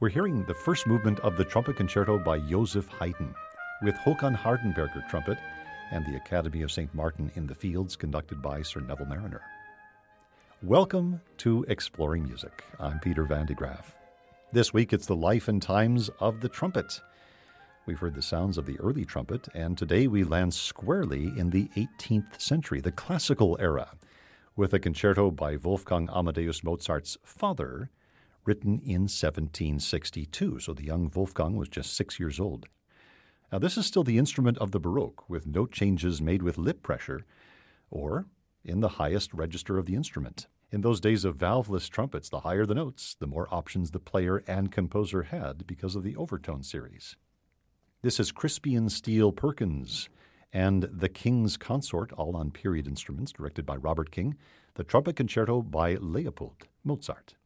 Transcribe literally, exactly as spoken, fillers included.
We're hearing the first movement of the Trumpet Concerto by Joseph Haydn, with Håkan Hardenberger trumpet and the Academy of Saint Martin in the Fields, conducted by Sir Neville Marriner. Welcome to Exploring Music. I'm Peter Van de Graaf. This week it's the life and times of the trumpet. We've heard the sounds of the early trumpet, and today we land squarely in the eighteenth century, the classical era, with a concerto by Wolfgang Amadeus Mozart's father, written in seventeen sixty-two. So the young Wolfgang was just six years old. Now this is still the instrument of the Baroque, with note changes made with lip pressure, or in the highest register of the instrument. In those days of valveless trumpets, the higher the notes, the more options the player and composer had because of the overtone series. This is Crispian Steele Perkins and The King's Consort, all on period instruments, directed by Robert King, the Trumpet Concerto by Leopold Mozart.